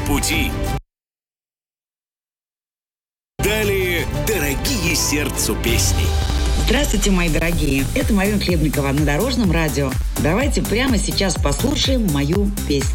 пути. Далее дорогие сердцу песни. Здравствуйте, мои дорогие. Это Марина Хлебникова на Дорожном радио. Давайте прямо сейчас послушаем мою песню.